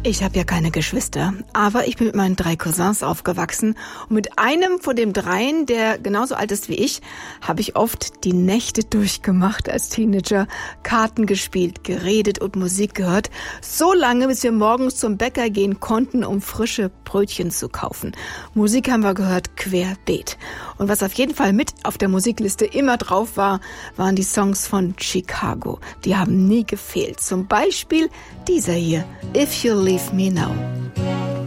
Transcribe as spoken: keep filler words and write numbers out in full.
Ich habe ja keine Geschwister, aber ich bin mit meinen drei Cousins aufgewachsen und mit einem von den dreien, der genauso alt ist wie ich, habe ich oft die Nächte durchgemacht als Teenager, Karten gespielt, geredet und Musik gehört, so lange, bis wir morgens zum Bäcker gehen konnten, um frische Brötchen zu kaufen. Musik haben wir gehört querbeet. Und was auf jeden Fall mit auf der Musikliste immer drauf war, waren die Songs von Chicago. Die haben nie gefehlt. Zum Beispiel dieser hier, If You Leave Me Now.